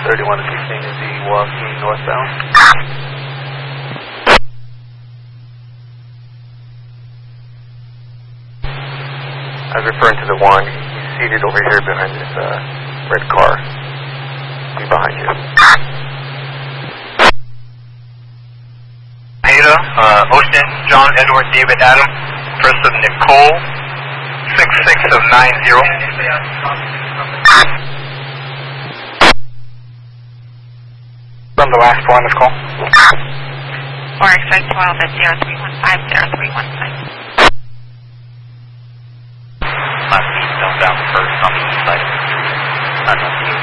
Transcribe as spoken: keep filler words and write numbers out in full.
thirty-one to sixteen is he walking northbound? I was referring to the one. He's seated over here behind this uh, red car. He's behind you. Ada, uh, Ocean, John, Edward, David, Adam, first of Nicole, six six of nine zero. From the last one, let's call. Or X Red twelve at zero three one five zero three one six. Last beat, down, down first on the east side. Not